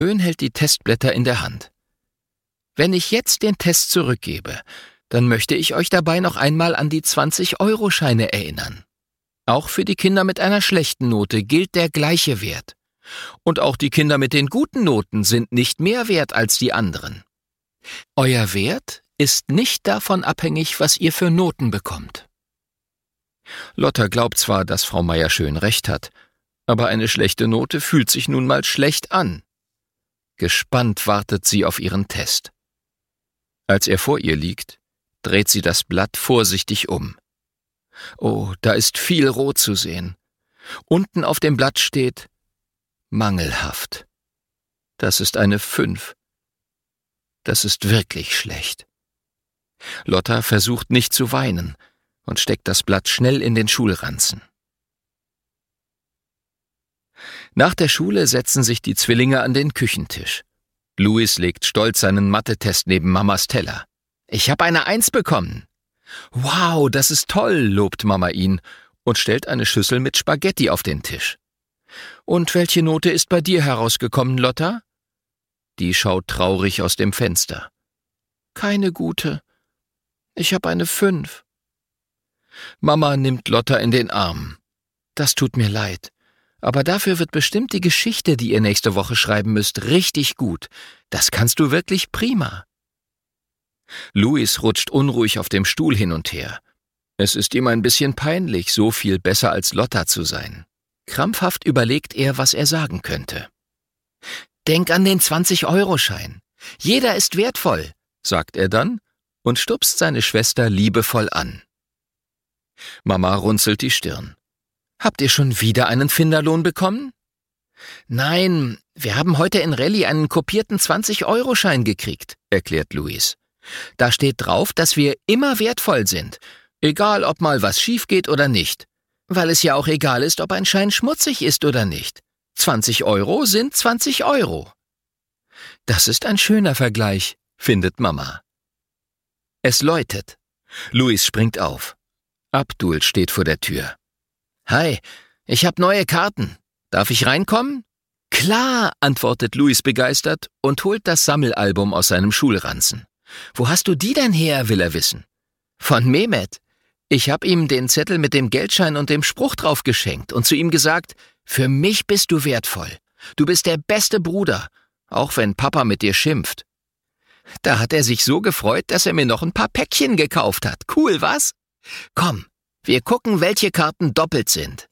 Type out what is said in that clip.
Schön hält die Testblätter in der Hand. Wenn ich jetzt den Test zurückgebe, dann möchte ich euch dabei noch einmal an die 20-Euro-Scheine erinnern. Auch für die Kinder mit einer schlechten Note gilt der gleiche Wert. Und auch die Kinder mit den guten Noten sind nicht mehr wert als die anderen. Euer Wert ist nicht davon abhängig, was ihr für Noten bekommt. Lotta glaubt zwar, dass Frau Meier-Schön recht hat, aber eine schlechte Note fühlt sich nun mal schlecht an. Gespannt wartet sie auf ihren Test. Als er vor ihr liegt, dreht sie das Blatt vorsichtig um. Oh, da ist viel Rot zu sehen. Unten auf dem Blatt steht mangelhaft. Das ist eine 5. Das ist wirklich schlecht. Lotta versucht nicht zu weinen und steckt das Blatt schnell in den Schulranzen. Nach der Schule setzen sich die Zwillinge an den Küchentisch. Louis legt stolz seinen Mathe-Test neben Mamas Teller. »Ich habe eine 1 bekommen.« »Wow, das ist toll«, lobt Mama ihn und stellt eine Schüssel mit Spaghetti auf den Tisch. »Und welche Note ist bei dir herausgekommen, Lotta?« Die schaut traurig aus dem Fenster. »Keine gute. Ich habe eine 5. Mama nimmt Lotta in den Arm. »Das tut mir leid. Aber dafür wird bestimmt die Geschichte, die ihr nächste Woche schreiben müsst, richtig gut. Das kannst du wirklich prima.« Louis rutscht unruhig auf dem Stuhl hin und her. Es ist ihm ein bisschen peinlich, so viel besser als Lotta zu sein. Krampfhaft überlegt er, was er sagen könnte. »Denk an den 20-Euro-Schein. Jeder ist wertvoll«, sagt er dann und stupst seine Schwester liebevoll an. Mama runzelt die Stirn. »Habt ihr schon wieder einen Finderlohn bekommen?« »Nein, wir haben heute in Rallye einen kopierten 20-Euro-Schein gekriegt«, erklärt Louis. »Da steht drauf, dass wir immer wertvoll sind, egal ob mal was schief geht oder nicht. Weil es ja auch egal ist, ob ein Schein schmutzig ist oder nicht. 20 Euro sind 20 Euro.« Das ist ein schöner Vergleich, findet Mama. Es läutet. Louis springt auf. Abdul steht vor der Tür. »Hi, ich hab neue Karten. Darf ich reinkommen?« »Klar«, antwortet Louis begeistert und holt das Sammelalbum aus seinem Schulranzen. »Wo hast du die denn her?«, will er wissen. »Von Mehmet. Ich hab ihm den Zettel mit dem Geldschein und dem Spruch drauf geschenkt und zu ihm gesagt, für mich bist du wertvoll. Du bist der beste Bruder, auch wenn Papa mit dir schimpft.« Da hat er sich so gefreut, dass er mir noch ein paar Päckchen gekauft hat. Cool, was? Komm, wir gucken, welche Karten doppelt sind.